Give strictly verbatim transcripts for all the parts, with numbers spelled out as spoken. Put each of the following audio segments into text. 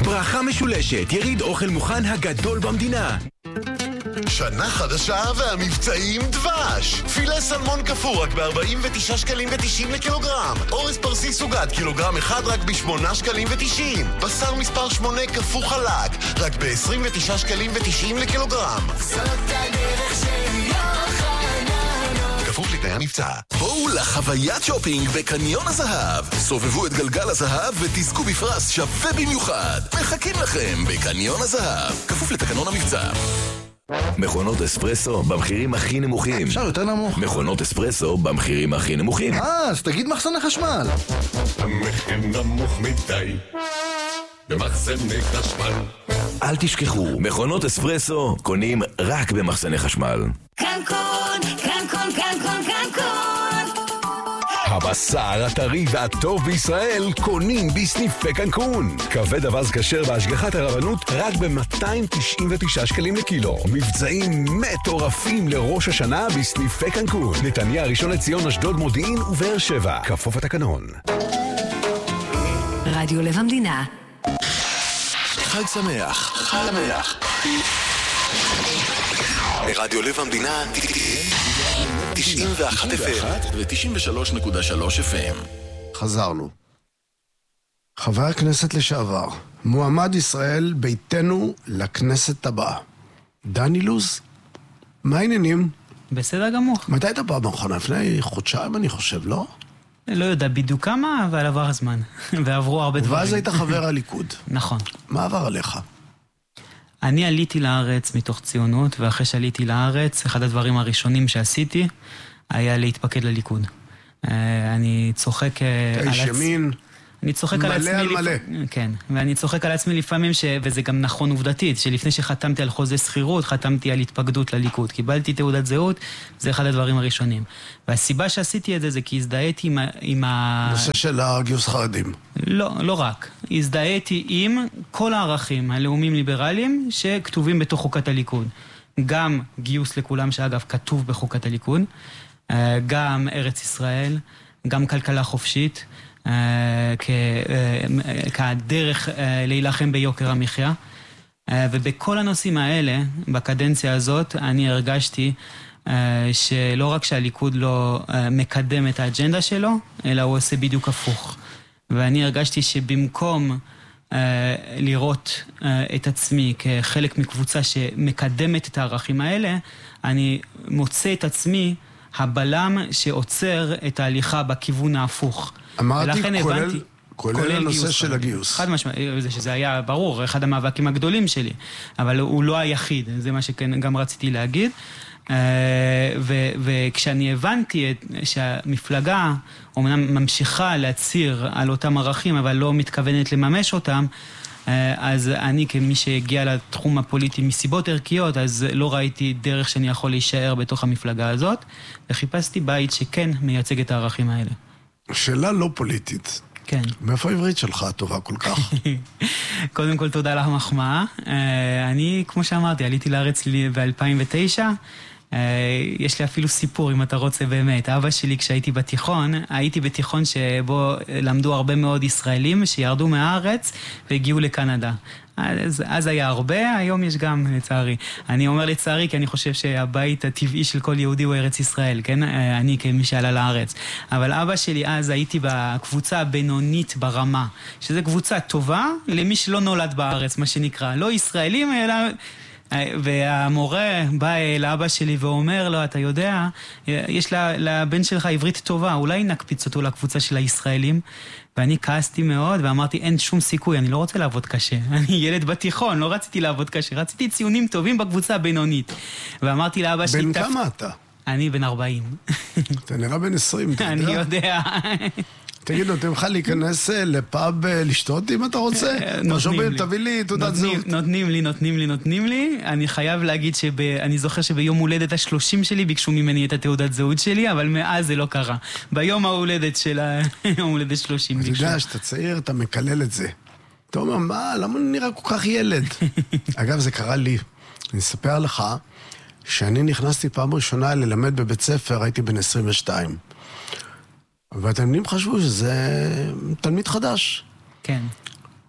ברכה משולשת, יריד אוכל מוכן הגדול במדינה. שנה חדשה והמבצעים דבש. פילה סלמון קפוא רק ב-ארבעים ותשעה שקלים ותשעים לקילוגרם. אורז פרסי סוגת קילוגרם אחד רק ב-שמונה שקלים ותשעים. בשר מספר שמונה קפוא חלק רק ב-עשרים ותשעה שקלים ותשעים לקילוגרם. זאת הדרך של יוחננוף. כפוף לתנאי המבצע. בואו לחוויית שופינג בקניון הזהב. סובבו את גלגל הזהב ותזכו בפרס שווה במיוחד. מחכים לכם בקניון הזהב. כפוף לתקנון המבצע. מכונות אספרסו במחירים הכי נמוכים. אפשר יותר נמוך. מכונות אספרסו במחירים הכי נמוכים. אה, אז תגיד מחסני חשמל. המחיר נמוך מדי במחסני חשמל. אל תשכחו, מכונות אספרסו קונים רק במחסני חשמל. קנקון, קנקון, קנקון, קנקון. הבשר הטרי והטוב בישראל קונים בסניפי קנקון. כבד אבז כשר בהשגחת הרבנות רק ב-מאתיים תשעים ותשעה שקלים לקילו. מבצעים מטורפים לראש השנה בסניפי קנקון. נתניה, ראשון לציון, אשדוד, מודיעין ובאר שבע. כפוף התקנון. רדיו לב המדינה. חג שמח. חג שמח. רדיו לב המדינה תשעים ואחת אף אם ו-תשעים ושלוש נקודה שלוש אף אם. חזרנו. חבר הכנסת לשעבר, מועמד ישראל ביתנו לכנסת הבאה. דן אילוז, מה העניינים? בסדר גמור. מתי היית פעם האחרונה? לפני חודשיים אני חושב, לא? לא יודע בדיוק כמה, אבל עבר הזמן. ועברו הרבה דברים. ואז היית חבר הליכוד. נכון. מה עבר עליך? אני עליתי לארץ מתוך ציונות, ואחרי שעליתי לארץ, אחד הדברים הראשונים שעשיתי היה להתפקד לליכוד. אני צוחק על איש ימין. אני צוחק על עצמי... מלא על מלא. כן, ואני צוחק על עצמי לפעמים, ש... וזה גם נכון עובדתית, שלפני שחתמתי על חוזה שכירות, חתמתי על התפקדות לליכוד. קיבלתי תעודת זהות, זה אחד הדברים הראשונים. והסיבה שעשיתי את זה, זה כי הזדהיתי עם, עם ה... נושא של הגיוס חרדים. לא, לא רק. הזדהיתי עם כל הערכים הלאומיים ליברליים שכתובים בתוך חוקת הליכוד. גם גיוס לכולם, שאגב כתוב בחוקת הליכוד, גם ארץ ישראל, גם כלכלה חופשית, כדרך להילחם ביוקר המחיה. ובכל הנושאים האלה, בקדנציה הזאת, אני הרגשתי שלא רק שהליכוד לא מקדם את האג'נדה שלו, אלא הוא עושה בדיוק הפוך. ואני הרגשתי שבמקום לראות את עצמי כחלק מקבוצה שמקדמת את הערכים האלה, אני מוצא את עצמי הבלם שעוצר את ההליכה בכיוון ההפוך. אמרתי, כולל, כולל הנושא של הגיוס. חד משמעית, שזה היה ברור, אחד המאבקים הגדולים שלי, אבל הוא לא היחיד, זה מה שגם רציתי להגיד. וכשאני הבנתי שהמפלגה אומנם ממשיכה להצהיר על אותם ערכים, אבל לא מתכוונת לממש אותם, אז אני כמי שהגיע לתחום הפוליטי מסיבות ערכיות, אז לא ראיתי דרך שאני יכול להישאר בתוך המפלגה הזאת, וחיפשתי בית שכן מייצג את הערכים האלה. שאלה לא פוליטית. כן. מאיפה העברית שלך טובה כל כך? קודם כל תודה לך מחמאה. אני, כמו שאמרתי, עליתי לארץ ב-אלפיים ותשע. יש לי אפילו סיפור אם אתה רוצה באמת. אבא שלי כשהייתי בתיכון, הייתי בתיכון שבו למדו הרבה מאוד ישראלים שירדו מהארץ והגיעו לקנדה. אז, אז היה הרבה, היום יש גם לצערי. אני אומר לצערי כי אני חושב שהבית הטבעי של כל יהודי הוא ארץ ישראל, כן? אני כמי שעלה לארץ. אבל אבא שלי אז הייתי בקבוצה הבינונית ברמה, שזו קבוצה טובה למי שלא נולד בארץ, מה שנקרא. לא ישראלים, אלא... והמורה בא לאבא שלי ואומר לו, אתה יודע, יש לבן שלך עברית טובה, אולי נקפיץ אותו לקבוצה של הישראלים. ואני כעסתי מאוד ואמרתי, אין שום סיכוי, אני לא רוצה לעבוד קשה. אני ילד בתיכון, לא רציתי לעבוד קשה, רציתי ציונים טובים בקבוצה הבינונית. ואמרתי לאבא שלי... בן כמה אתה? אני בן ארבעים. אתה נראה בן עשרים, אתה יודע? אני יודע. תגיד לו, תמך להיכנס לפאב לשתות אם אתה רוצה? נותנים לי. תביא לי תעודת זהות. נותנים לי, נותנים לי, נותנים לי. אני חייב להגיד שאני זוכר שביום הולדת השלושים שלי ביקשו ממני את התעודת זהות שלי, אבל מאז זה לא קרה. ביום ההולדת של היום הולדת שלושים ביקשו. אתה יודע, שאתה צעיר, אתה מקלל את זה. אתה אומר, מה, למה נראה כל כך ילד? אגב, זה קרה לי. אני אספר לך שאני נכנסתי פעם ראשונה ללמד בבית ספר, הייתי בן עשרים ושתיים. והתלמידים חשבו שזה תלמיד חדש. כן.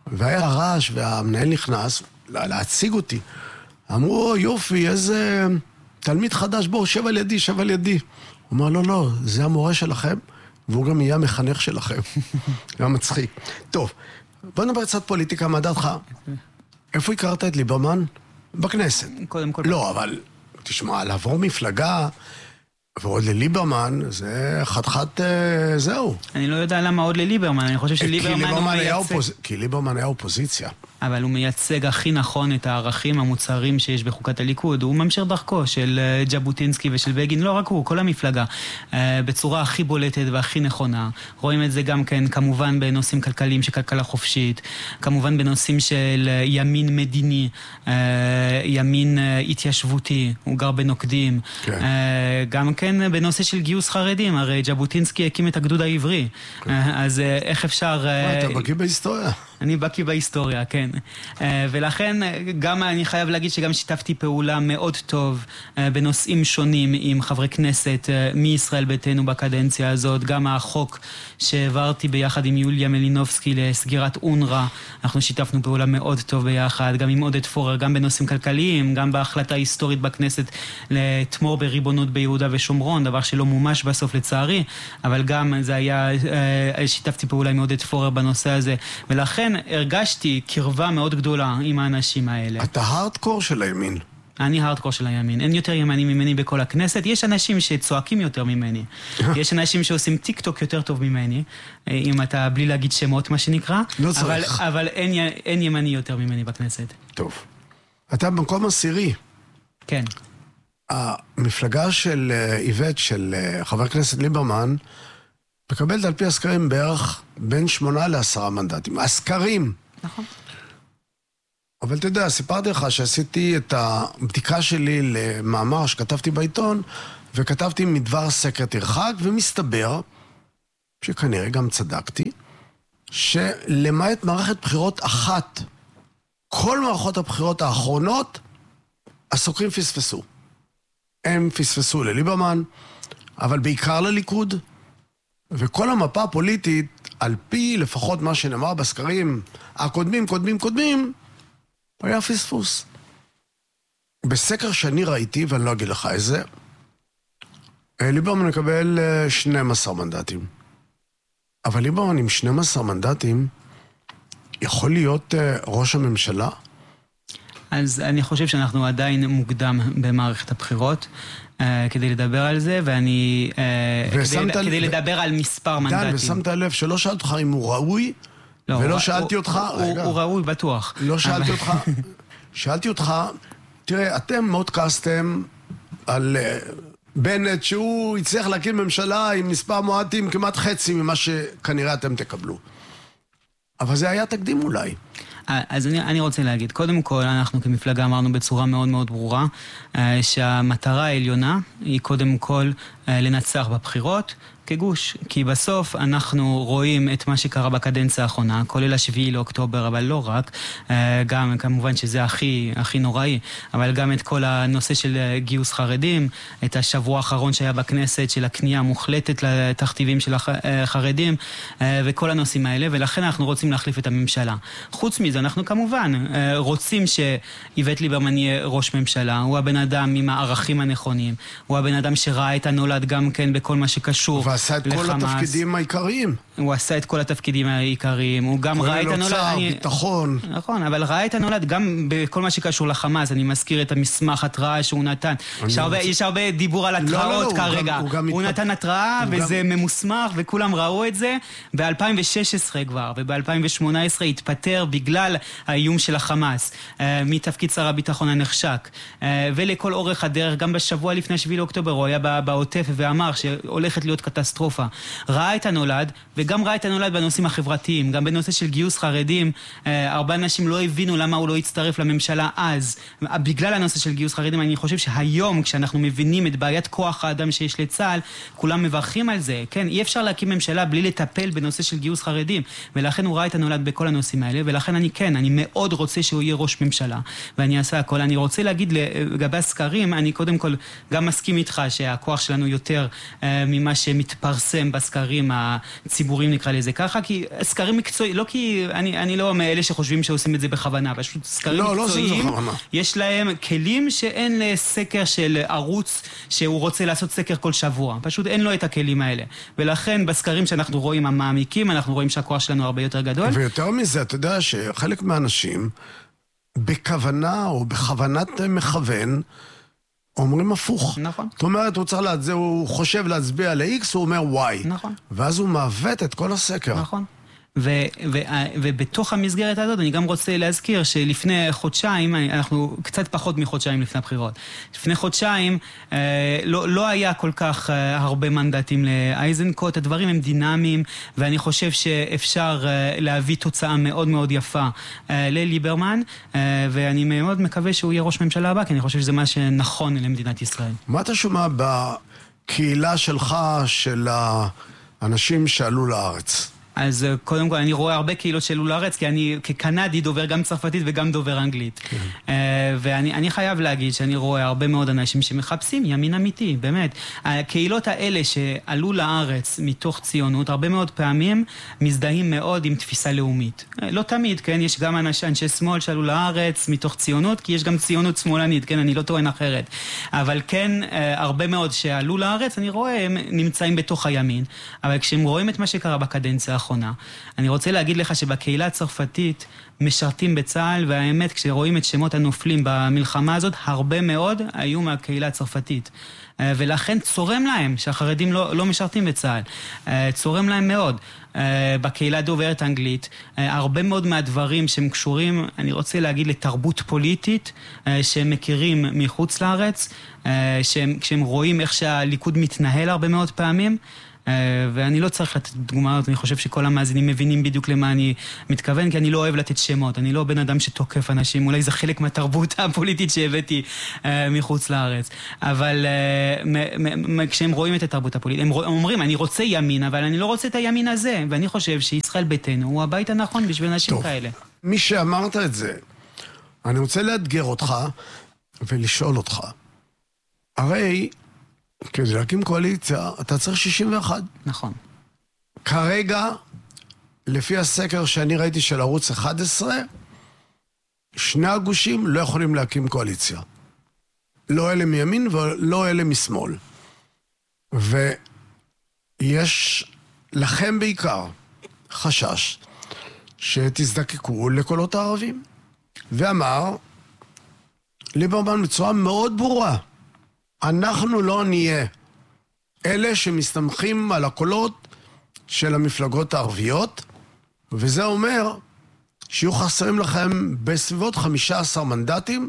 והיה רעש, והמנהל נכנס להציג אותי. אמרו, יופי, איזה תלמיד חדש, בואו, שב על ידי, שב על ידי. הוא אמר, לא, לא, זה המורה שלכם, והוא גם יהיה המחנך שלכם. זה מצחיק. טוב, בוא נדבר קצת פוליטיקה, מה דעתך? איפה הכרת את ליברמן? בכנסת. קודם כל. לא, אבל תשמע, לעבור מפלגה ועוד לליברמן, זה חתיכת, זהו. אני לא יודע למה עוד לליברמן, אני חושב שליברמן הוא מייצג... כי ליברמן היה אופוזיציה. אבל הוא מייצג הכי נכון את הערכים המוצרים שיש בחוקת הליכוד. הוא ממשיך דרכו של ג'בוטינסקי ושל בגין, לא רק הוא, כל המפלגה, בצורה הכי בולטת והכי נכונה. רואים את זה גם כן, כמובן, בנושאים כלכליים של כלכלה חופשית, כמובן בנושאים של ימין מדיני, ימין התיישבותי, הוא גר בנוקדים. כן. גם כן בנושא של גיוס חרדים, הרי ג'בוטינסקי הקים את הגדוד העברי. כן. אז איך אפשר... אתה בקיא בהיסטוריה. אני בקיא בהיסטוריה, כן. ולכן גם אני חייב להגיד שגם שיתפתי פעולה מאוד טוב בנושאים שונים עם חברי כנסת מישראל ביתנו בקדנציה הזאת. גם החוק שהעברתי ביחד עם יוליה מלינובסקי לסגירת אונר"א, אנחנו שיתפנו פעולה מאוד טוב ביחד, גם עם עודד פורר, גם בנושאים כלכליים, גם בהחלטה היסטורית בכנסת לתמור בריבונות ביהודה ושומרון, דבר שלא מומש בסוף לצערי, אבל גם זה היה, שיתפתי פעולה עם עודד פורר בנושא הזה, ולכן הרגשתי קרבה מאוד גדולה עם האנשים האלה. אתה הארדקור של הימין. אני הארדקור של הימין. אין יותר ימנים ממני בכל הכנסת. יש אנשים שצועקים יותר ממני. יש אנשים שעושים טיק טוק יותר טוב ממני, אם אתה בלי להגיד שמות מה שנקרא. לא צריך. אבל, אבל אין, אין ימני יותר ממני בכנסת. טוב. אתה במקום עשירי. כן. המפלגה של איבט, של חבר הכנסת ליברמן, מקבלת על פי הסקרים בערך בין שמונה לעשרה מנדטים. הסקרים. נכון. אבל אתה יודע, סיפרתי לך שעשיתי את הבדיקה שלי למאמר שכתבתי בעיתון, וכתבתי מדבר סקר תרחק, ומסתבר, שכנראה גם צדקתי, שלמעט מערכת בחירות אחת, כל מערכות הבחירות האחרונות, הסוקרים פספסו. הם פספסו לליברמן, אבל בעיקר לליכוד, וכל המפה הפוליטית, על פי לפחות מה שנאמר בסקרים, הקודמים, קודמים, קודמים, היה פספוס. בסקר שאני ראיתי, ואני לא אגיד לך איזה, ליברמן מקבל שנים עשר מנדטים. אבל ליברמן עם שנים עשר מנדטים, יכול להיות ראש הממשלה? אז אני חושב שאנחנו עדיין מוקדם במערכת הבחירות, כדי לדבר על זה, ואני... כדי לדבר על מספר מנדטים. דן, ושמת לב שלא שאלת אותך אם הוא ראוי, ולא שאלתי אותך... הוא ראוי בטוח. לא שאלתי אותך... שאלתי אותך, תראה, אתם מאוד כעסתם על בנט, שהוא יצליח להקים ממשלה עם מספר מועטים כמעט חצי ממה שכנראה אתם תקבלו. אבל זה היה תקדים אולי. אז אני, אני רוצה להגיד, קודם כל אנחנו כמפלגה אמרנו בצורה מאוד מאוד ברורה שהמטרה העליונה היא קודם כל לנצח בבחירות כגוש, כי בסוף אנחנו רואים את מה שקרה בקדנציה האחרונה, כולל השביעי לאוקטובר, אבל לא רק, גם כמובן שזה הכי, הכי נוראי, אבל גם את כל הנושא של גיוס חרדים, את השבוע האחרון שהיה בכנסת של הקנייה המוחלטת לתכתיבים של החרדים, וכל הנושאים האלה, ולכן אנחנו רוצים להחליף את הממשלה. חוץ מזה, אנחנו כמובן רוצים שאיווט ליברמן יהיה ראש ממשלה, הוא הבן אדם עם הערכים הנכונים, הוא הבן אדם שראה את הנולד גם כן בכל מה שקשור ועשה את כל התפקידים העיקריים. הוא עשה את כל התפקידים העיקריים, הוא גם ראה את הנולד... כולל אוצר, ביטחון. נכון, אבל ראה את הנולד גם בכל מה שקשור לחמאס, אני מזכיר את המסמך התראה שהוא נתן. יש הרבה דיבור על התראות כרגע. הוא נתן התראה וזה ממוסמך וכולם ראו את זה. ב-אלפיים ושש עשרה כבר, וב-אלפיים ושמונה עשרה התפטר בגלל האיום של החמאס, מתפקיד שר הביטחון הנחשק. ולכל אורך הדרך, גם בשבוע לפני שבעה לאוקטובר, הוא היה בעוטף ואמר שהולכת להיות קטסטרופה. ראה את הנולד, וגם ראה את הנולד בנושאים החברתיים, גם בנושא של גיוס חרדים, הרבה אנשים לא הבינו למה הוא לא הצטרף לממשלה אז, בגלל הנושא של גיוס חרדים. אני חושב שהיום, כשאנחנו מבינים את בעיית כוח האדם שיש לצה"ל, כולם מברכים על זה, כן? אי אפשר להקים ממשלה בלי לטפל בנושא של גיוס חרדים, ולכן הוא ראה את הנולד בכל הנושאים האלה, ולכן אני כן, אני מאוד רוצה שהוא יהיה ראש ממשלה, ואני אעשה הכל. אני רוצה להגיד לגבי הסקרים, אני קודם כל גם מסכים איתך שהכוח שלנו יותר ממה שמתפרסם בסקרים הציבוריים, ציבוריים נקרא לזה ככה, כי סקרים מקצועיים, לא כי, אני, אני לא מאלה שחושבים שעושים את זה בכוונה, פשוט סקרים לא, מקצועיים, לא בכוונה. יש להם כלים שאין לסקר של ערוץ שהוא רוצה לעשות סקר כל שבוע, פשוט אין לו את הכלים האלה, ולכן בסקרים שאנחנו רואים המעמיקים, אנחנו רואים שהכוח שלנו הרבה יותר גדול. ויותר מזה, אתה יודע שחלק מהאנשים, בכוונה או בכוונת מכוון, אומרים הפוך. נכון. זאת אומרת, הוא צריך להצביע, הוא חושב להצביע ל-X, הוא אומר Y. נכון. ואז הוא מעוות את כל הסקר. נכון. ו- ו- ובתוך המסגרת הזאת אני גם רוצה להזכיר שלפני חודשיים, אנחנו קצת פחות מחודשיים לפני הבחירות, לפני חודשיים אה, לא, לא היה כל כך אה, הרבה מנדטים לאייזנקוט, הדברים הם דינמיים, ואני חושב שאפשר אה, להביא תוצאה מאוד מאוד יפה אה, לליברמן, אה, ואני מאוד מקווה שהוא יהיה ראש ממשלה הבא, כי אני חושב שזה מה שנכון למדינת ישראל. מה אתה שומע בקהילה שלך, של האנשים שעלו לארץ? אז קודם כל, אני רואה הרבה קהילות שעלו לארץ, כי אני כקנדי דובר גם צרפתית וגם דובר אנגלית. כן. ואני אני חייב להגיד שאני רואה הרבה מאוד אנשים שמחפשים ימין אמיתי, באמת. הקהילות האלה שעלו לארץ מתוך ציונות, הרבה מאוד פעמים מזדהים מאוד עם תפיסה לאומית. לא תמיד, כן? יש גם אנשי, אנשי שמאל שעלו לארץ מתוך ציונות, כי יש גם ציונות שמאלנית, כן? אני לא טוען אחרת. אבל כן, הרבה מאוד שעלו לארץ, אני רואה, הם נמצאים בתוך הימין. אבל כשהם רואים את מה שקרה בקדנציה האחרונה, אני רוצה להגיד לך שבקהילה הצרפתית משרתים בצה"ל, והאמת, כשרואים את שמות הנופלים במלחמה הזאת, הרבה מאוד היו מהקהילה הצרפתית. ולכן צורם להם שהחרדים לא, לא משרתים בצה"ל. צורם להם מאוד. בקהילה דוברת אנגלית, הרבה מאוד מהדברים שהם קשורים, אני רוצה להגיד, לתרבות פוליטית, שהם מכירים מחוץ לארץ, שהם, כשהם רואים איך שהליכוד מתנהל הרבה מאוד פעמים, ואני לא צריך לתת דוגמאות, אני חושב שכל המאזינים מבינים בדיוק למה אני מתכוון, כי אני לא אוהב לתת שמות, אני לא בן אדם שתוקף אנשים, אולי זה חלק מהתרבות הפוליטית שהבאתי מחוץ לארץ, אבל כשהם רואים את התרבות הפוליטית, הם אומרים, אני רוצה ימין, אבל אני לא רוצה את הימין הזה, ואני חושב שישראל ביתנו הוא הבית הנכון בשביל אנשים כאלה. מי שאמרת את זה, אני רוצה לאתגר אותך ולשאול אותך, הרי כדי להקים קואליציה, אתה צריך שישים ואחת. נכון. כרגע, לפי הסקר שאני ראיתי של ערוץ אחת עשרה, שני הגושים לא יכולים להקים קואליציה. לא אלה מימין ולא אלה משמאל. ויש לכם בעיקר חשש שתזדקקו לקולות הערבים. ואמר, ליברמן בצורה מאוד ברורה, אנחנו לא נהיה אלה שמסתמכים על הקולות של המפלגות הערביות, וזה אומר שיהיו חסרים לכם בסביבות חמישה עשר מנדטים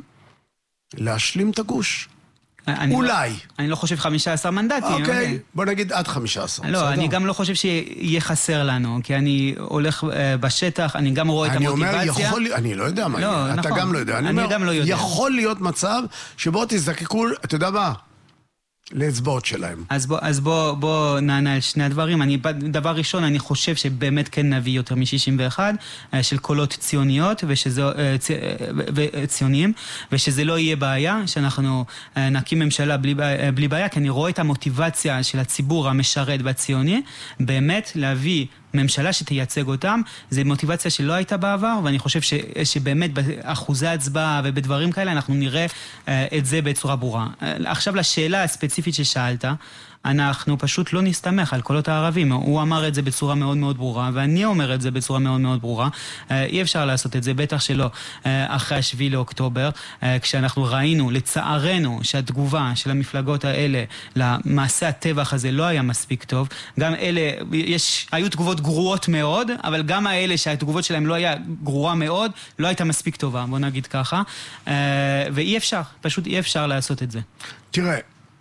להשלים את הגוש. אני אולי. לא, אני לא חושב חמישה עשר מנדטים. אוקיי, אוקיי. בוא נגיד עד חמישה עשר. לא, אני גם לא חושב שיהיה חסר לנו, כי אני הולך בשטח, אני גם רואה את המוטיבציה. אני אומר, יכול, אני לא יודע מה לא, יהיה, נכון. אתה גם לא יודע. אני, אני אומר, גם לא יודע. יכול להיות מצב שבו תזדקקו, אתה יודע מה? לאצבעות שלהם. אז בוא, אז בוא, בוא נענה על שני הדברים. אני, דבר ראשון, אני חושב שבאמת כן נביא יותר מ-שישים ואחת של קולות ציוניות, ושזה, ציוניים, ושזה לא יהיה בעיה, שאנחנו נקים ממשלה בלי, בלי בעיה, כי אני רואה את המוטיבציה של הציבור המשרת והציוני, באמת להביא ממשלה שתייצג אותם, זה מוטיבציה שלא הייתה בעבר, ואני חושב ש, שבאמת באחוזי הצבעה ובדברים כאלה אנחנו נראה uh, את זה בצורה ברורה. Uh, עכשיו לשאלה הספציפית ששאלת, אנחנו פשוט לא נסתמך על קולות הערבים. הוא אמר את זה בצורה מאוד מאוד ברורה, ואני אומר את זה בצורה מאוד מאוד ברורה. אי אפשר לעשות את זה, בטח שלא אחרי השביעי לאוקטובר, כשאנחנו ראינו, לצערנו, שהתגובה של המפלגות האלה למעשה הטבח הזה לא היה מספיק טוב. גם אלה, יש, היו תגובות גרועות מאוד, אבל גם האלה שהתגובות שלהם לא היה גרועה מאוד, לא הייתה מספיק טובה, בוא נגיד ככה. ואי אפשר, פשוט אי אפשר לעשות את זה. תראה,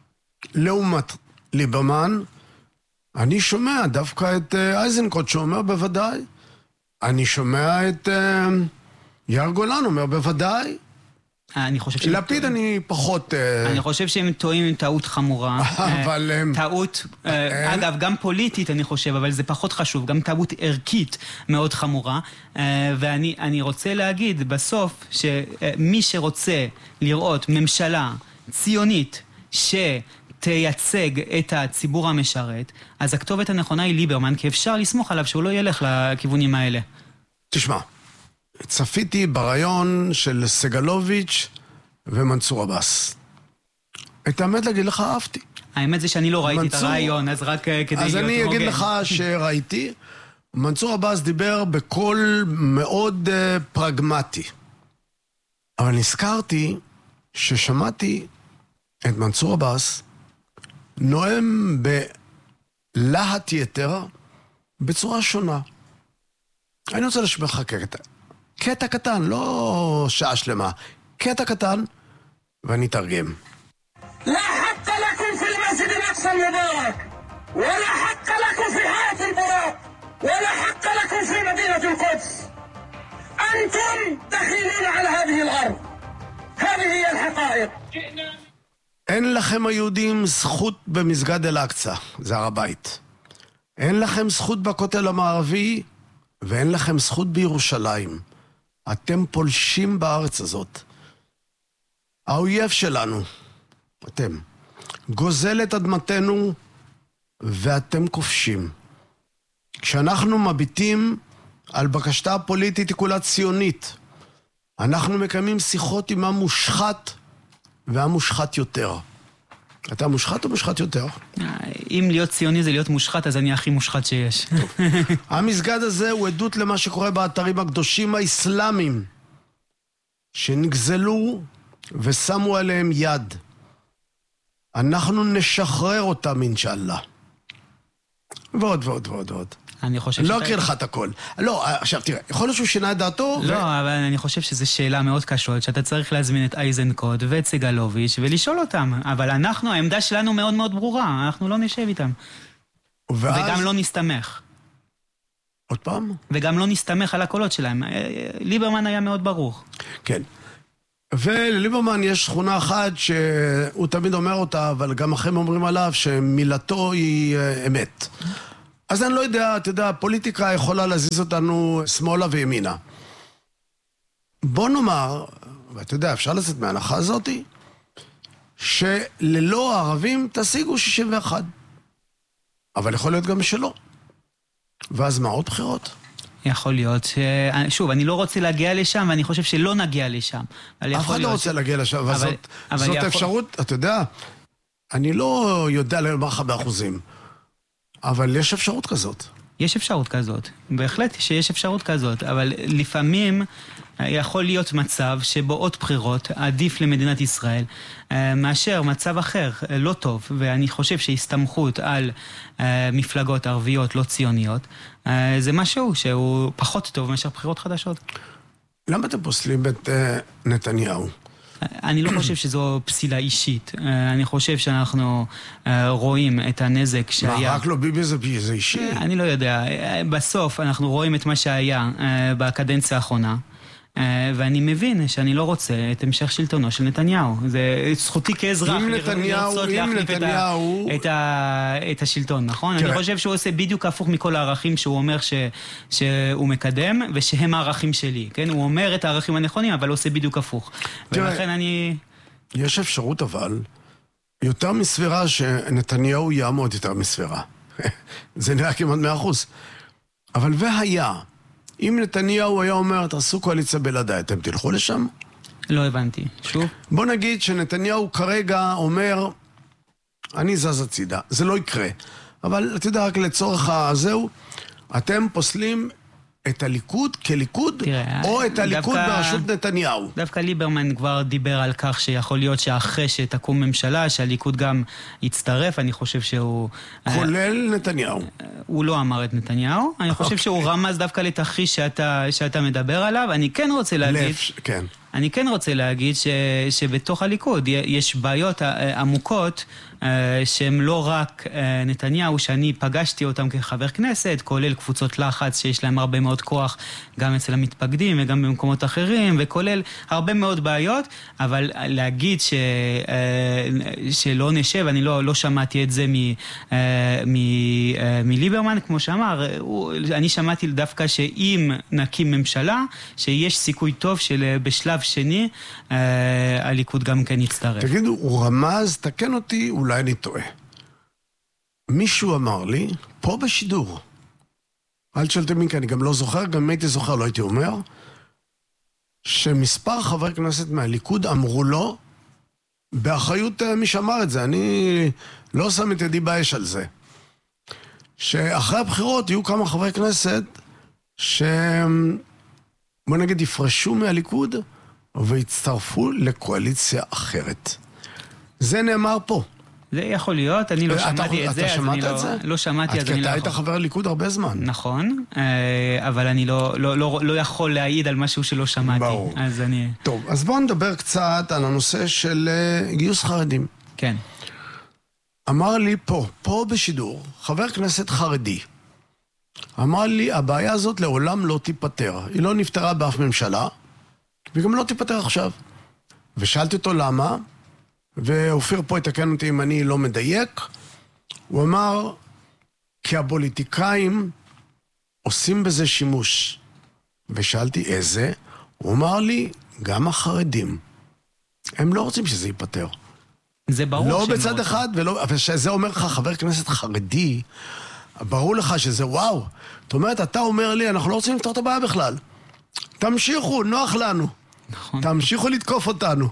לעומת ליברמן, אני שומע דווקא את אייזנקוט שאומר בוודאי. אני שומע את יאיר גולן אומר בוודאי. אני חושב שהם לפיד אני פחות... אני חושב שהם טועים עם טעות חמורה. אבל הם... טעות, אגב, גם פוליטית אני חושב, אבל זה פחות חשוב, גם טעות ערכית מאוד חמורה. ואני אני רוצה להגיד בסוף שמי שרוצה לראות ממשלה ציונית ש... תייצג את הציבור המשרת, אז הכתובת הנכונה היא ליברמן, כי אפשר לסמוך עליו שהוא לא ילך לכיוונים האלה. תשמע, צפיתי ברעיון של סגלוביץ' ומנסור עבאס. את האמת להגיד לך, אהבתי. האמת זה שאני לא ראיתי מנסור... את הרעיון, אז רק כדי להיות... אז אני אגיד הוגן. לך שראיתי, מנסור עבאס דיבר בקול מאוד uh, פרגמטי. אבל נזכרתי ששמעתי את מנסור עבאס נואם בלהט יתר בצורה שונה. אני רוצה לשמע לך קטע. קטע קטן, לא שעה שלמה. קטע קטן, ואני אתרגם. لا حق لكم في المسجد الأقصى المبارك ولا حق لكم في حياة البراق ولا حق لكم في مدينة القدس أنتم دخيلون على هذه الأرض هذه هي الحقائق אין לכם היהודים זכות במסגד אל-אקצא, זה הר הבית. אין לכם זכות בכותל המערבי, ואין לכם זכות בירושלים. אתם פולשים בארץ הזאת. האויב שלנו, אתם, גוזל את אדמתנו, ואתם כובשים. כשאנחנו מביטים על בקשתה הפוליטית היא כולה ציונית, אנחנו מקיימים שיחות עם המושחת, והמושחת יותר. אתה מושחת או מושחת יותר? אם להיות ציוני זה להיות מושחת, אז אני הכי מושחת שיש. המסגד הזה הוא עדות למה שקורה באתרים הקדושים האסלאמיים, שנגזלו ושמו עליהם יד. אנחנו נשחרר אותם אינשאללה. ועוד ועוד ועוד ועוד. אני חושב לא שאתה... אקריא לך את הכל. לא, עכשיו תראה, יכול להיות שהוא שינה את דעתו? לא, ו... אבל אני חושב שזו שאלה מאוד קשות, שאתה צריך להזמין את אייזנקוט ואת סגלוביץ' ולשאול אותם. אבל אנחנו, העמדה שלנו מאוד מאוד ברורה, אנחנו לא נשב איתם. ואז... וגם לא נסתמך. עוד פעם? וגם לא נסתמך על הקולות שלהם. ליברמן היה מאוד ברור. כן. ולליברמן יש שכונה אחת שהוא תמיד אומר אותה, אבל גם אחרים אומרים עליו שמילתו היא אמת. אז אני לא יודע, אתה יודע, הפוליטיקה יכולה להזיז אותנו שמאלה וימינה. בוא נאמר, ואתה יודע, אפשר לצאת מההנחה הזאת, שללא הערבים תשיגו שישים ואחת. אבל יכול להיות גם שלא. ואז מה, עוד בחירות? יכול להיות ש... שוב, אני לא רוצה להגיע לשם, ואני חושב שלא נגיע לשם. אף אחד לא רוצה להגיע לשם, אבל זאת, אבל זאת יכול... אפשרות, אתה יודע, אני לא יודע לומר לך באחוזים, אבל יש אפשרות כזאת. יש אפשרות כזאת, בהחלט שיש אפשרות כזאת, אבל לפעמים יכול להיות מצב שבו עוד בחירות עדיף למדינת ישראל מאשר מצב אחר, לא טוב, ואני חושב שהסתמכות על מפלגות ערביות לא ציוניות זה משהו שהוא פחות טוב מאשר בחירות חדשות. למה אתם פוסלים את נתניהו? אני לא חושב שזו פסילה אישית. אני חושב שאנחנו רואים את הנזק שהיה... מה, רק לא ביבי זה, זה אישי? אני לא יודע. בסוף אנחנו רואים את מה שהיה בקדנציה האחרונה, ואני מבין שאני לא רוצה את המשך שלטונו של נתניהו. זה זכותי כאזרח לרצות להחליף נתניהו... את, ה... את השלטון, נכון? תראה. אני חושב שהוא עושה בדיוק הפוך מכל הערכים שהוא אומר ש... שהוא מקדם, ושהם הערכים שלי. כן? הוא אומר את הערכים הנכונים, אבל הוא עושה בדיוק הפוך. תראה, ולכן אני... יש אפשרות אבל, יותר מסבירה שנתניהו יעמוד יותר מסבירה. זה נראה כמעט מאה אחוז. אבל והיה... אם נתניהו היה אומר, תעשו קואליציה בלעדיי, אתם תלכו לשם? לא הבנתי. שוב? בוא נגיד שנתניהו כרגע אומר, אני זז הצידה. זה לא יקרה. אבל אתה יודע, רק לצורך הזהו, אתם פוסלים את הליכוד כליכוד, תראה, או את הליכוד דווקא, בראשות נתניהו. דווקא ליברמן כבר דיבר על כך שיכול להיות שאחרי שתקום ממשלה, שהליכוד גם יצטרף, אני חושב שהוא... כולל נתניהו. הוא לא אמר את נתניהו, אני חושב okay. שהוא רמז דווקא לתחיש שאתה, שאתה מדבר עליו, אני כן רוצה להגיד... לב, כן. אני כן רוצה להגיד ש, שבתוך הליכוד יש בעיות עמוקות שהם לא רק נתניהו, שאני פגשתי אותם כחבר כנסת, כולל קבוצות לחץ שיש להם הרבה מאוד כוח, גם אצל המתפקדים וגם במקומות אחרים, וכולל הרבה מאוד בעיות, אבל להגיד ש, שלא נשב, אני לא, לא שמעתי את זה מ, מ, מליברמן, כמו שאמר, אני שמעתי דווקא שאם נקים ממשלה, שיש סיכוי טוב של בשלב שני, אה, הליכוד גם כן יצטרף. תגידו, הוא רמז, תקן אותי, אולי אני טועה. מישהו אמר לי, פה בשידור, אל תשאלתם מי, כי אני גם לא זוכר, גם אם הייתי זוכר, לא הייתי אומר, שמספר חברי כנסת מהליכוד אמרו לו, באחריות מי שאמר את זה, אני לא שם את ידי באש על זה, שאחרי הבחירות יהיו כמה חברי כנסת ש... בוא נגיד, יפרשו מהליכוד ויצטרפו לקואליציה אחרת. זה נאמר פה. זה יכול להיות, אני לא שמעתי את זה, אז אני לא, לא שמעתי, אז אני לא יכול. אתה היית חבר הליכוד הרבה זמן. נכון, אבל אני לא, לא, לא, לא יכול להעיד על משהו שלא שמעתי. ברור. אז אני... טוב, אז בואו נדבר קצת על הנושא של גיוס חרדים. כן. אמר לי פה, פה בשידור, חבר כנסת חרדי, אמר לי, הבעיה הזאת לעולם לא תיפטר. היא לא נפטרה באף ממשלה, וגם לא תיפטר עכשיו. ושאלתי אותו למה, ואופיר פה יתקן אותי אם אני לא מדייק, הוא אמר, כי הפוליטיקאים עושים בזה שימוש. ושאלתי איזה, הוא אמר לי, גם החרדים. הם לא רוצים שזה ייפטר. זה ברור. לא בצד אחד, ולא, אבל שזה אומר לך, חבר כנסת חרדי, ברור לך שזה וואו. זאת אומרת, אתה אומר לי, אנחנו לא רוצים לפתור את הבעיה בכלל. תמשיכו, נוח לנו. נכון. תמשיכו לתקוף אותנו.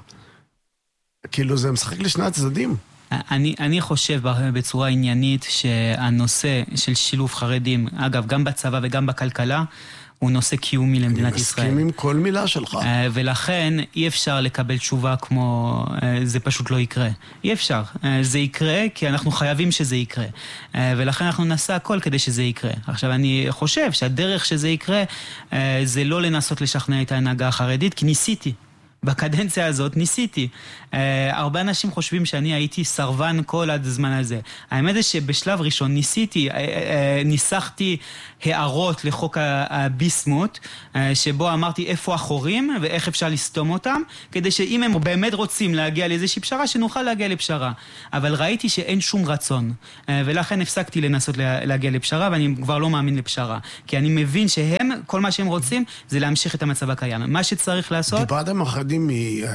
כאילו זה משחק לשני הצדדים. אני, אני חושב בצורה עניינית שהנושא של שילוב חרדים, אגב, גם בצבא וגם בכלכלה, הוא נושא קיומי למדינת ישראל. אני מסכים עם כל מילה שלך. ולכן אי אפשר לקבל תשובה כמו זה פשוט לא יקרה. אי אפשר. זה יקרה כי אנחנו חייבים שזה יקרה. ולכן אנחנו נעשה הכל כדי שזה יקרה. עכשיו אני חושב שהדרך שזה יקרה זה לא לנסות לשכנע את ההנהגה החרדית, כי ניסיתי. בקדנציה הזאת ניסיתי. Uh, הרבה אנשים חושבים שאני הייתי סרבן כל הזמן הזה. האמת זה שבשלב ראשון ניסיתי, uh, uh, ניסחתי הערות לחוק הביסמוט, uh, שבו אמרתי איפה החורים ואיך אפשר לסתום אותם, כדי שאם הם באמת רוצים להגיע לאיזושהי פשרה, שנוכל להגיע לפשרה. אבל ראיתי שאין שום רצון, uh, ולכן הפסקתי לנסות לה, להגיע לפשרה, ואני כבר לא מאמין לפשרה. כי אני מבין שהם, כל מה שהם רוצים, זה להמשיך את המצב הקיים. מה שצריך לעשות... דיברתם אחדים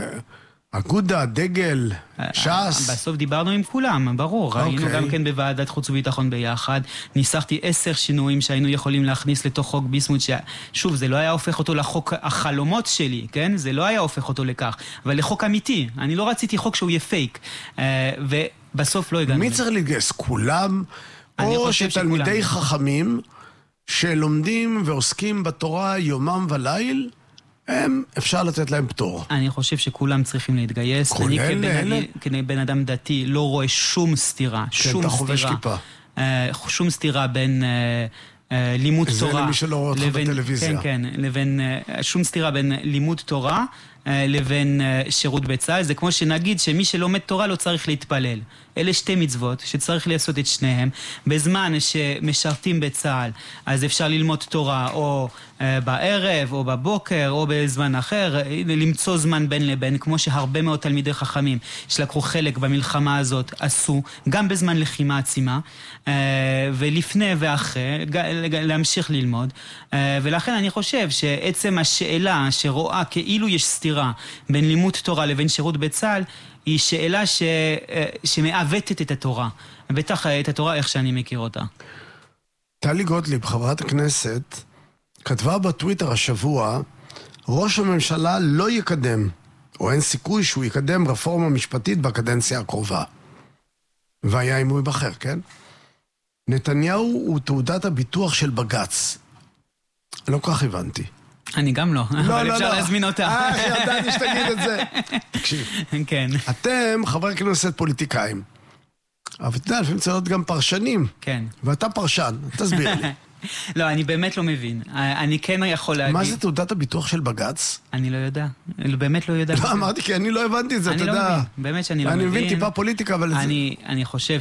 מאגודה, דגל, ש"ס. בסוף דיברנו עם כולם, ברור. היינו גם כן בוועדת חוץ וביטחון ביחד. ניסחתי עשר שינויים שהיינו יכולים להכניס לתוך חוק ביסמוט, ששוב, זה לא היה הופך אותו לחוק החלומות שלי, כן? זה לא היה הופך אותו לכך, אבל לחוק אמיתי. אני לא רציתי חוק שהוא יהיה פייק. ובסוף לא הגענו. מי צריך להתגייס? כולם? או שתלמידי חכמים שלומדים ועוסקים בתורה יומם וליל, הם, אפשר לתת להם פטור. אני חושב שכולם צריכים להתגייס. אני כבן, כבן אדם דתי לא רואה שום סתירה. כן, שום אתה חובש סתירה. כיפה. שום סתירה בין לימוד תורה. זה למי שלא רואה אותך בטלוויזיה. כן, כן. לבין, שום סתירה בין לימוד תורה לבין שירות בצה"ל. זה כמו שנגיד שמי שלומד תורה לא צריך להתפלל. אלה שתי מצוות שצריך לעשות את שניהם. בזמן שמשרתים בצה"ל, אז אפשר ללמוד תורה או אה, בערב או בבוקר או בזמן אחר, למצוא זמן בין לבין, כמו שהרבה מאוד תלמידי חכמים שלקחו חלק במלחמה הזאת עשו, גם בזמן לחימה עצימה, אה, ולפני ואחרי, להמשיך ללמוד. אה, ולכן אני חושב שעצם השאלה שרואה כאילו יש סתירה בין לימוד תורה לבין שירות בצה"ל, היא שאלה ש... שמעוותת את התורה. בטח את התורה איך שאני מכיר אותה. טלי גוטליב, חברת הכנסת, כתבה בטוויטר השבוע, ראש הממשלה לא יקדם, או אין סיכוי שהוא יקדם רפורמה משפטית בקדנציה הקרובה. והיה אם הוא ייבחר, כן? נתניהו הוא תעודת הביטוח של בג"ץ. לא כך הבנתי. אני גם לא, אבל אפשר להזמין אותה. אה, ידעתי שתגיד את זה. תקשיב. כן. אתם חברי כנסת פוליטיקאים. אבל אתה יודע, לפעמים צריך להיות גם פרשנים. כן. ואתה פרשן, תסביר לי. לא, אני באמת לא מבין. אני כן יכול להגיד... מה זה תעודת הביטוח של בג"ץ? אני לא יודע. באמת לא יודע. לא, אמרתי כי אני לא הבנתי את זה, אתה יודע. אני לא מבין, באמת שאני לא מבין. אני מבין טיפה פוליטיקה, אבל... אני חושב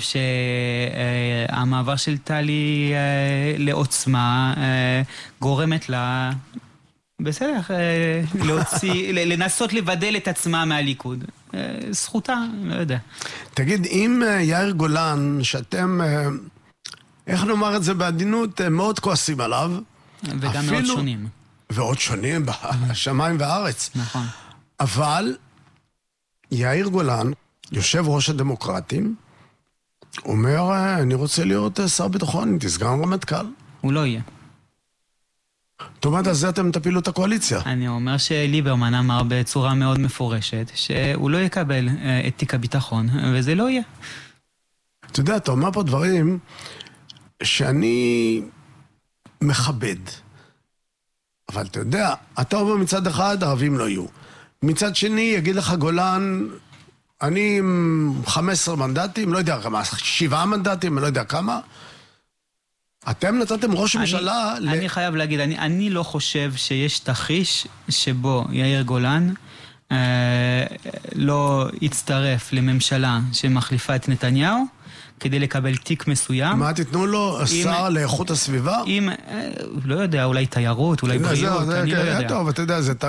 שהמעבר של טלי לעוצמה גורמת לה... בסדר, להוציא, לנסות לבדל את עצמה מהליכוד. זכותה, לא יודע. תגיד, אם יאיר גולן, שאתם, איך נאמר את זה בעדינות, מאוד כועסים עליו. וגם מאוד שונים. ועוד שונים, בשמיים והארץ. נכון. אבל יאיר גולן, יושב ראש הדמוקרטים, אומר, אני רוצה להיות שר ביטחון, תסגר רמטכ"ל. הוא לא יהיה. זאת אומרת, אז זה אתם תפילו את הקואליציה. אני אומר שליברמן אמר בצורה מאוד מפורשת שהוא לא יקבל את תיק הביטחון, וזה לא יהיה. אתה יודע, אתה אומר פה דברים שאני מכבד. אבל אתה יודע, אתה אומר מצד אחד, ערבים לא יהיו. מצד שני, יגיד לך גולן, אני עם חמישה עשר מנדטים, לא יודע כמה, שבעה מנדטים, לא יודע כמה. אתם נתתם ראש הממשלה... אני, ל... אני חייב להגיד, אני, אני לא חושב שיש תחיש שבו יאיר גולן אה, לא יצטרף לממשלה שמחליפה את נתניהו, כדי לקבל תיק מסוים. מה, תיתנו לו שר לאיכות הסביבה? אם, לא יודע, אולי תיירות, אולי בריאות, אני לא יודע. טוב, אתה יודע, זה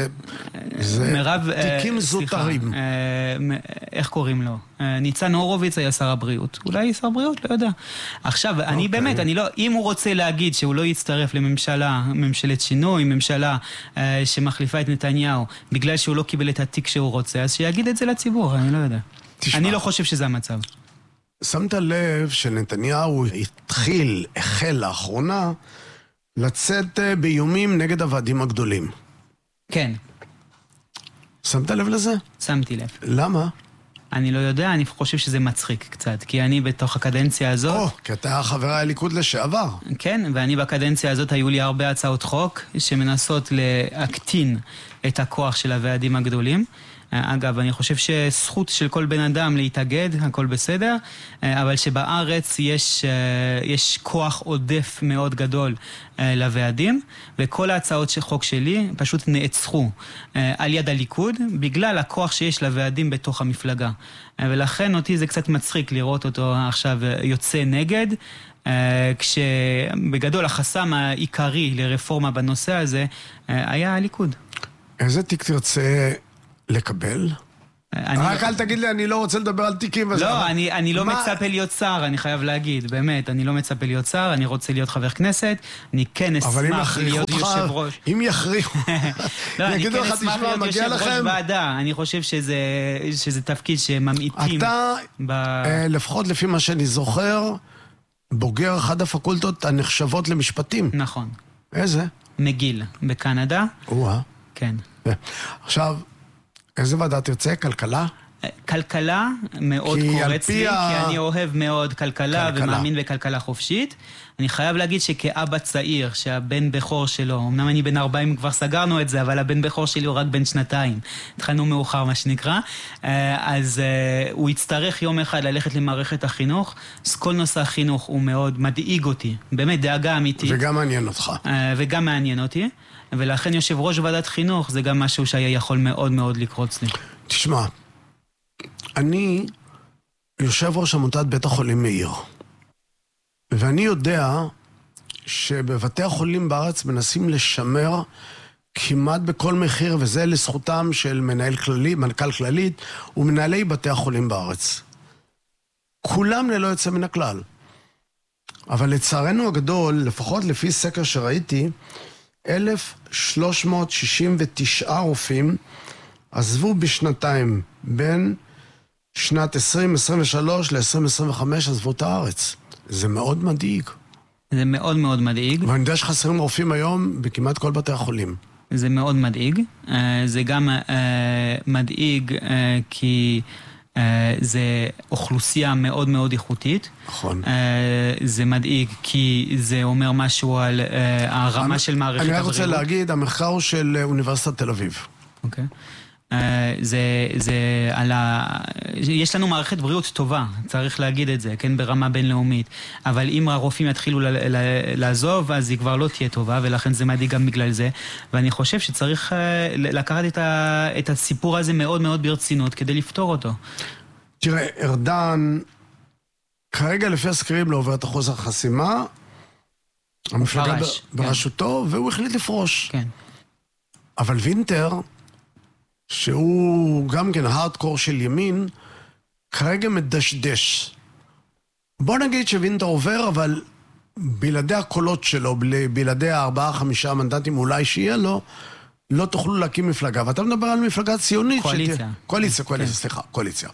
תיקים זוטרים. איך קוראים לו? ניצן הורוביץ היה שר הבריאות. אולי שר הבריאות, לא יודע. עכשיו, אני באמת, אני לא, אם הוא רוצה להגיד שהוא לא יצטרף לממשלה, ממשלת שינוי, ממשלה שמחליפה את נתניהו, בגלל שהוא לא קיבל את התיק שהוא רוצה, אז שיגיד את זה לציבור, אני לא יודע. אני לא חושב שזה המצב. שמת לב שנתניהו התחיל, החל לאחרונה, לצאת באיומים נגד הוועדים הגדולים. כן. שמת לב לזה? שמתי לב. למה? אני לא יודע, אני חושב שזה מצחיק קצת, כי אני בתוך הקדנציה הזאת... או, כי אתה חברי הליכוד לשעבר. כן, ואני בקדנציה הזאת היו לי הרבה הצעות חוק שמנסות להקטין את הכוח של הוועדים הגדולים. אגב, אני חושב שזכות של כל בן אדם להתאגד, הכל בסדר, אבל שבארץ יש, יש כוח עודף מאוד גדול לוועדים, וכל ההצעות של חוק שלי פשוט נעצחו על יד הליכוד, בגלל הכוח שיש לוועדים בתוך המפלגה. ולכן אותי זה קצת מצחיק לראות אותו עכשיו יוצא נגד, כשבגדול החסם העיקרי לרפורמה בנושא הזה היה הליכוד. איזה תיק תרצה לקבל? רק אל תגיד לי, אני לא רוצה לדבר על תיקים. לא, אני לא מצפה להיות שר, אני חייב להגיד, באמת, אני לא מצפה להיות שר, אני רוצה להיות חבר כנסת, אני כן אשמח להיות יושב ראש. אם יכריחו, יגידו לך, תשמע, מגיע לכם. אני חושב שזה תפקיד שממעיטים. אתה, לפחות לפי מה שאני זוכר, בוגר אחד הפקולטות הנחשבות למשפטים. נכון. איזה? מגיל, בקנדה. וואה. כן. עכשיו, איזה ועדה תרצה? כלכלה? כלכלה מאוד קורץ לי, כי אני אוהב מאוד כלכלה ומאמין בכלכלה חופשית. אני חייב להגיד שכאבא צעיר, שהבן בכור שלו, אמנם אני בן ארבעים, כבר סגרנו את זה, אבל הבן בכור שלי הוא רק בן שנתיים. התחלנו מאוחר, מה שנקרא. אז הוא יצטרך יום אחד ללכת למערכת החינוך. אז כל נושא החינוך הוא מאוד מדאיג אותי. באמת, דאגה אמיתית. וגם מעניין אותך. וגם מעניין אותי. ולכן יושב ראש ועדת חינוך זה גם משהו שהיה יכול מאוד מאוד לקרוץ לי. תשמע, אני יושב ראש עמותת בית החולים מאיר, ואני יודע שבבתי החולים בארץ מנסים לשמר כמעט בכל מחיר, וזה לזכותם של מנהל כללי, מנכ"ל כללית ומנהלי בתי החולים בארץ. כולם ללא יוצא מן הכלל. אבל לצערנו הגדול, לפחות לפי סקר שראיתי, אלף שלוש מאות שישים ותשעה רופאים עזבו בשנתיים, בין שנת עשרים עשרים ושלוש ל-עשרים עשרים וחמש עזבו את הארץ. זה מאוד מדאיג. זה מאוד מאוד מדאיג. ואני יודע שחסרים רופאים היום בכמעט כל בתי החולים. זה מאוד מדאיג. זה גם מדאיג כי זה אוכלוסייה מאוד מאוד איכותית. נכון. זה מדאיג כי זה אומר משהו על הרמה של מערכת הבריאות. אני רוצה להגיד, המחקר הוא של אוניברסיטת תל אביב. אוקיי. זה, זה על ה... יש לנו מערכת בריאות טובה, צריך להגיד את זה, כן, ברמה בינלאומית. אבל אם הרופאים יתחילו לעזוב, אז היא כבר לא תהיה טובה, ולכן זה מדאיג גם בגלל זה. ואני חושב שצריך לקחת את, ה... את הסיפור הזה מאוד מאוד ברצינות, כדי לפתור אותו. תראה, ארדן, כרגע לפי הסקרים לא עובר את אחוז החסימה, המפלגה פרש, בראשותו, כן. והוא החליט לפרוש. כן. אבל וינטר, שהוא גם כן הארדקור של ימין, כרגע מדשדש. בוא נגיד שווינטר עובר, אבל בלעדי הקולות שלו, בלעדי הארבעה, חמישה מנדטים אולי שיהיה לו, לא תוכלו להקים מפלגה, ואתה מדבר על מפלגה ציונית. קואליציה. שתה... קואליציה, קואליציה, סליחה, קואליציה.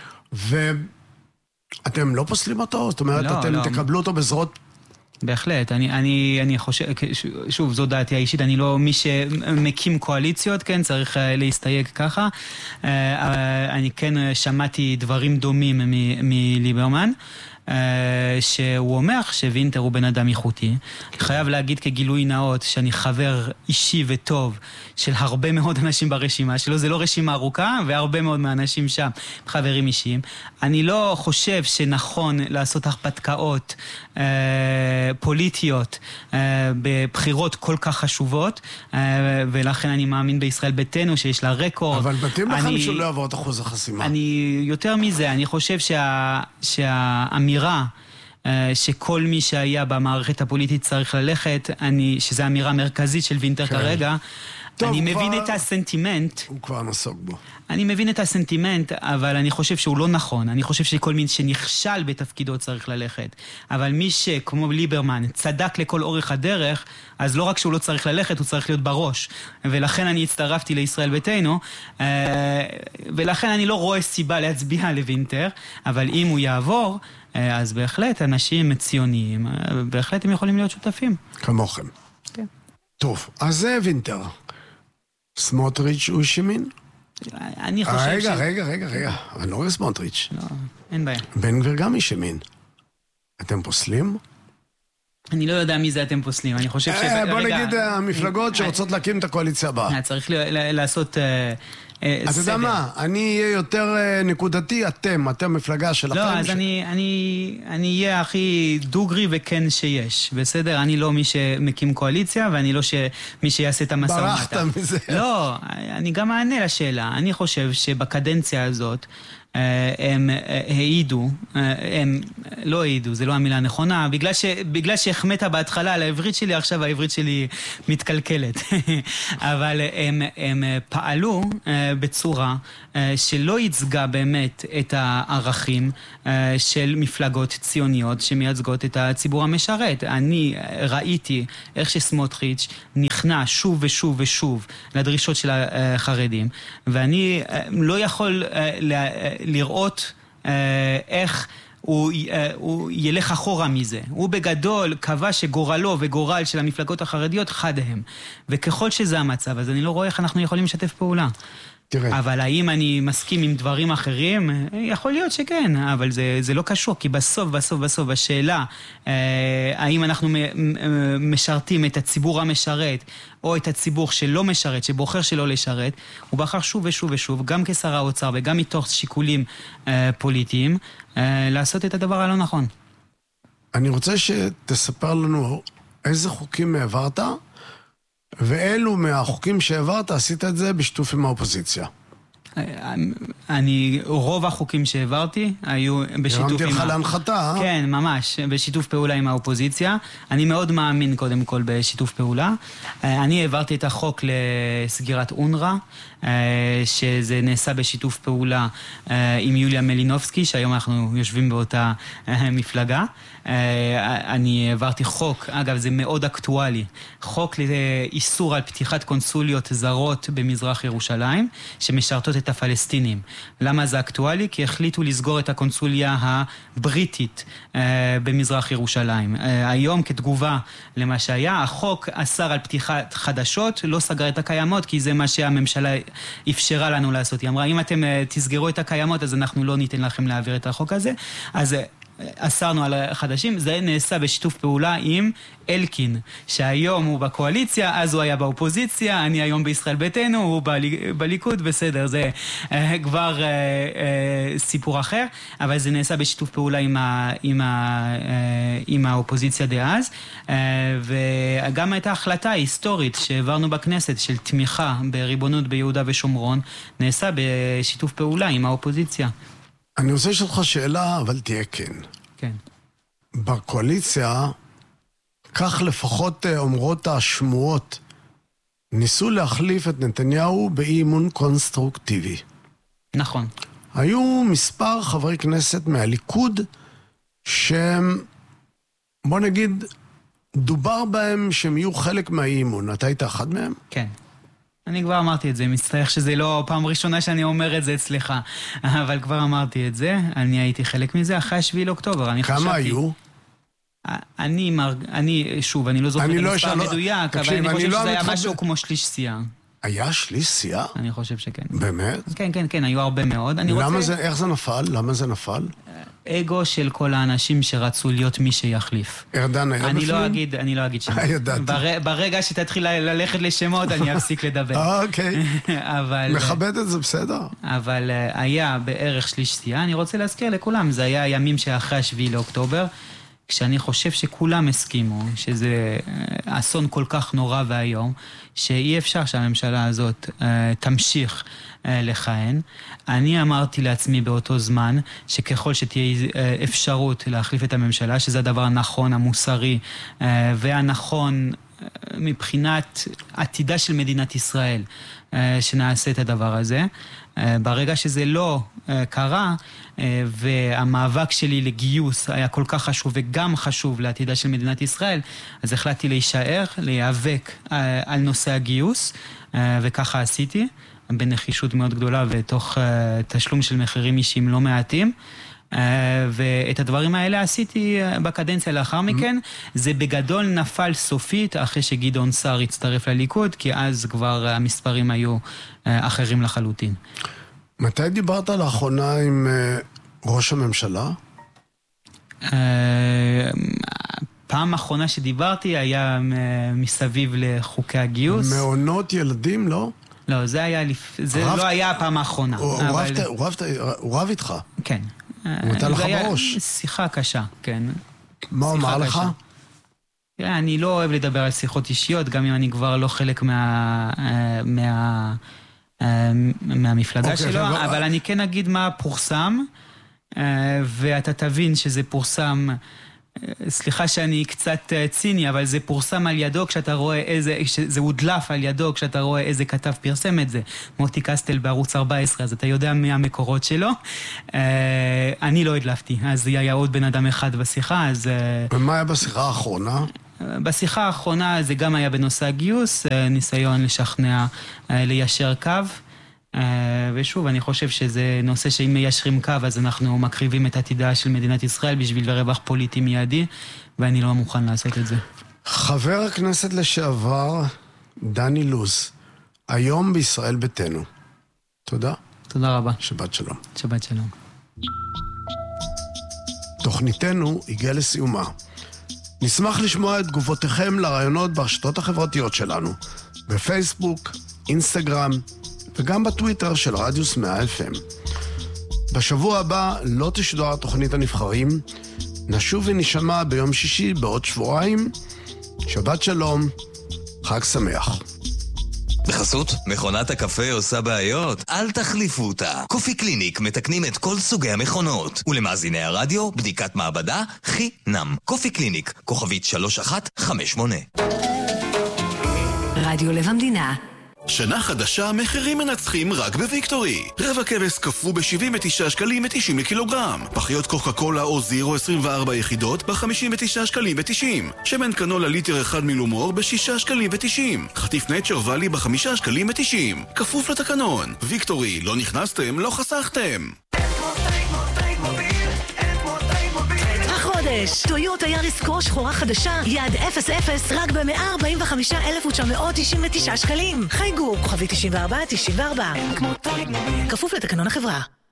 ואתם לא פוסלים אותו? זאת אומרת, לא, אתם לא. תקבלו אותו בזרועות... בהחלט, אני, אני, אני חושב, שוב, זו דעתי האישית, אני לא, מי שמקים קואליציות, כן, צריך להסתייג ככה. אני כן שמעתי דברים דומים מליברמן, שהוא אומר שווינטר הוא בן אדם איכותי. אני חייב להגיד כגילוי נאות שאני חבר אישי וטוב של הרבה מאוד אנשים ברשימה שלו, זה לא רשימה ארוכה, והרבה מאוד מהאנשים שם חברים אישיים. אני לא חושב שנכון לעשות הרפתקאות אה, פוליטיות אה, בבחירות כל כך חשובות, אה, ולכן אני מאמין בישראל ביתנו שיש לה רקורד. אבל בתים לכם אני, שלא יעבור את אחוז החסימה. אני, יותר מזה, אני חושב שה, שהאמירה שכל מי שהיה במערכת הפוליטית צריך ללכת, אני, שזו אמירה מרכזית של וינטר כן. כרגע, טוב, אני מבין כבר... את הסנטימנט. הוא כבר נסוג בו. אני מבין את הסנטימנט, אבל אני חושב שהוא לא נכון. אני חושב שכל מי שנכשל בתפקידו צריך ללכת. אבל מי שכמו ליברמן צדק לכל אורך הדרך, אז לא רק שהוא לא צריך ללכת, הוא צריך להיות בראש. ולכן אני הצטרפתי לישראל ביתנו, ולכן אני לא רואה סיבה להצביע לוינטר, אבל אם הוא יעבור, אז בהחלט אנשים ציוניים, בהחלט הם יכולים להיות שותפים. כמוכם. כן. טוב, אז זה וינטר. סמוטריץ' הוא ימין? אני חושב רגע, ש... רגע, רגע, רגע. אבל לא סמוטריץ'. לא, אין בעיה. בן גביר גם איש ימין. אתם פוסלים? אני לא יודע מי זה אתם פוסלים. אני חושב ש... בוא נגיד המפלגות שרוצות להקים את הקואליציה הבאה. צריך לעשות... אתה יודע מה? אני אהיה יותר נקודתי, אתם, אתם מפלגה שלכם. לא, אז אני אהיה הכי דוגרי וכן שיש, בסדר? אני לא מי שמקים קואליציה, ואני לא מי שיעשה את המסע ומטה. ברחת מזה. לא, אני גם מענה לשאלה. אני חושב שבקדנציה הזאת, הם העידו, הם לא העידו, זה לא המילה הנכונה, בגלל, ש, בגלל שהחמאת בהתחלה על העברית שלי, עכשיו העברית שלי מתקלקלת. אבל הם, הם פעלו בצורה שלא ייצגה באמת את הערכים של מפלגות ציוניות שמייצגות את הציבור המשרת. אני ראיתי איך שסמוטריץ' נכנע שוב ושוב ושוב לדרישות של החרדים, ואני לא יכול לראות איך הוא, הוא ילך אחורה מזה. הוא בגדול קבע שגורלו וגורל של המפלגות החרדיות חד הם. וככל שזה המצב, אז אני לא רואה איך אנחנו יכולים לשתף פעולה. תראה. אבל האם אני מסכים עם דברים אחרים? יכול להיות שכן, אבל זה, זה לא קשור, כי בסוף, בסוף, בסוף, השאלה, האם אנחנו משרתים את הציבור המשרת, או את הציבור שלא משרת, שבוחר שלא לשרת, הוא בחר שוב ושוב ושוב, גם כשר האוצר וגם מתוך שיקולים פוליטיים, לעשות את הדבר הלא נכון. אני רוצה שתספר לנו איזה חוקים העברת, ואלו מהחוקים שהעברת, עשית את זה בשיתוף עם האופוזיציה. אני, רוב החוקים שהעברתי היו בשיתוף עם... הרמתי לך להנחתה. כן, ממש, בשיתוף פעולה עם האופוזיציה. אני מאוד מאמין קודם כל בשיתוף פעולה. אני העברתי את החוק לסגירת אונר"א, שזה נעשה בשיתוף פעולה עם יוליה מלינובסקי, שהיום אנחנו יושבים באותה מפלגה. אני העברתי חוק, אגב זה מאוד אקטואלי, חוק לאיסור על פתיחת קונסוליות זרות במזרח ירושלים, שמשרתות את הפלסטינים. למה זה אקטואלי? כי החליטו לסגור את הקונסוליה הבריטית במזרח ירושלים. היום כתגובה למה שהיה, החוק אסר על פתיחת חדשות, לא סגר את הקיימות, כי זה מה שהממשלה אפשרה לנו לעשות. היא אמרה, אם אתם תסגרו את הקיימות, אז אנחנו לא ניתן לכם להעביר את החוק הזה. אז אסרנו על החדשים, זה נעשה בשיתוף פעולה עם אלקין, שהיום הוא בקואליציה, אז הוא היה באופוזיציה, אני היום בישראל ביתנו, הוא בליכוד, בסדר, זה אה, כבר אה, אה, סיפור אחר, אבל זה נעשה בשיתוף פעולה עם, ה, עם, ה, אה, עם האופוזיציה דאז, אה, וגם הייתה החלטה היסטורית שהעברנו בכנסת של תמיכה בריבונות ביהודה ושומרון, נעשה בשיתוף פעולה עם האופוזיציה. אני רוצה לשאול אותך שאלה, אבל תהיה כן. כן. בקואליציה, כך לפחות אומרות השמועות, ניסו להחליף את נתניהו באי-אמון קונסטרוקטיבי. נכון. היו מספר חברי כנסת מהליכוד, שהם, בוא נגיד, דובר בהם שהם יהיו חלק מהאי-אמון. אתה היית אחד מהם? כן. אני כבר אמרתי את זה, מצטער שזה לא פעם ראשונה שאני אומר את זה אצלך, אבל כבר אמרתי את זה, אני הייתי חלק מזה אחרי השביעי לאוקטובר, אני חשבתי... כמה היו? אני, מרג... אני, שוב, אני לא זוכר את המספר המדויק, אבל אני חושב שזה היה משהו כמו שליש סיעה. היה שליש סיעה? אני חושב שכן. באמת? כן, כן, כן, היו הרבה מאוד. למה זה, איך זה נפל? למה זה נפל? אגו של כל האנשים שרצו להיות מי שיחליף. ארדן היה בפנים? אני לא אגיד, אני לא אגיד שמות. ידעתי. ברגע שתתחיל ללכת לשמות, אני אפסיק לדבר. אוקיי. מכבד את זה, בסדר. אבל היה בערך שליש סיעה. אני רוצה להזכיר לכולם, זה היה הימים שאחרי השביעי לאוקטובר, כשאני חושב שכולם הסכימו, שזה אסון כל כך נורא והיום, שאי אפשר שהממשלה הזאת uh, תמשיך uh, לכהן. אני אמרתי לעצמי באותו זמן, שככל שתהיה uh, אפשרות להחליף את הממשלה, שזה הדבר הנכון, המוסרי, uh, והנכון uh, מבחינת עתידה של מדינת ישראל, uh, שנעשה את הדבר הזה. Uh, ברגע שזה לא uh, קרה, uh, והמאבק שלי לגיוס היה כל כך חשוב וגם חשוב לעתידה של מדינת ישראל, אז החלטתי להישאר, להיאבק uh, על נושא הגיוס, uh, וככה עשיתי, בנחישות מאוד גדולה ותוך uh, תשלום של מחירים אישיים לא מעטים. Uh, ואת הדברים האלה עשיתי uh, בקדנציה לאחר מכן. זה בגדול נפל סופית אחרי שגדעון סער הצטרף לליכוד, כי אז כבר המספרים היו uh, אחרים לחלוטין. מתי דיברת לאחרונה עם uh, ראש הממשלה? Uh, פעם האחרונה שדיברתי היה uh, מסביב לחוקי הגיוס. מעונות ילדים, לא? לא, זה היה לפ... זה רב... לא היה הפעם האחרונה. הוא, אבל... רבת, הוא, רבת, הוא רב איתך? כן. הוא נתן לך בראש. שיחה קשה, כן. מה הוא אמר לך? אני לא אוהב לדבר על שיחות אישיות, גם אם אני כבר לא חלק מה... מה... מהמפלגה שלו, אבל אני כן אגיד מה פורסם, ואתה תבין שזה פורסם, סליחה שאני קצת ציני, אבל זה פורסם על ידו כשאתה רואה איזה, זה הודלף על ידו כשאתה רואה איזה כתב פרסם את זה, מוטי קסטל בערוץ ארבע עשרה, אז אתה יודע מי המקורות שלו. אני לא הדלפתי, אז היה עוד בן אדם אחד בשיחה, אז... ומה היה בשיחה האחרונה? בשיחה האחרונה זה גם היה בנושא הגיוס, ניסיון לשכנע ליישר קו, ושוב, אני חושב שזה נושא שאם מיישרים קו, אז אנחנו מקריבים את עתידה של מדינת ישראל בשביל רווח פוליטי מיידי, ואני לא מוכן לעשות את זה. חבר הכנסת לשעבר דני לוז, היום בישראל ביתנו. תודה. תודה רבה. שבת שלום. שבת שלום. תוכניתנו הגיעה לסיומה. נשמח לשמוע את תגובותיכם לרעיונות ברשתות החברתיות שלנו, בפייסבוק, אינסטגרם, וגם בטוויטר של רדיוס מאה אף אם. בשבוע הבא לא תשודר תוכנית הנבחרים, נשוב ונשמע ביום שישי בעוד שבועיים. שבת שלום, חג שמח. בחסות, מכונת הקפה עושה בעיות? אל תחליפו אותה. קופי קליניק מתקנים את כל סוגי המכונות. ולמאזיני הרדיו, בדיקת מעבדה חינם. קופי קליניק, כוכבית שלוש אחת חמש שמונה. רדיו לב המדינה. שנה חדשה, מחירים מנצחים רק בוויקטורי. רבע כבש קפוא ב-שבעים ותשעה שקלים ו-תשעים לקילוגרם. פחיות קוקה קולה או זירו עשרים וארבע יחידות ב-חמישים ותשעה שקלים ו-תשעים. שמן קנולה ליטר אחד מילומור ב-שישה שקלים ו-תשעים. חטיף נצ'ר ואלי ב-חמישה שקלים ו-תשעים. כפוף לתקנון. ויקטורי, לא נכנסתם, לא חסכתם. החודש, טויוטה יאריס קרוס שחורה חדשה, יעד אפס אפס רק ב-מאה ארבעים וחמישה אלף תשע מאות תשעים ותשעה שקלים. חייגו, כוכבי תשעים וארבע תשעים וארבע. כפוף לתקנון החברה.